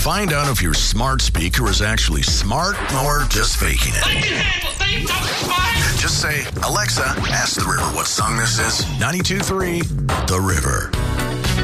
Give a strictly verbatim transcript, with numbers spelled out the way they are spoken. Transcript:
Find out if your smart speaker is actually smart or just faking it. Just say, Alexa, ask the river what song this is. ninety-two point three The River.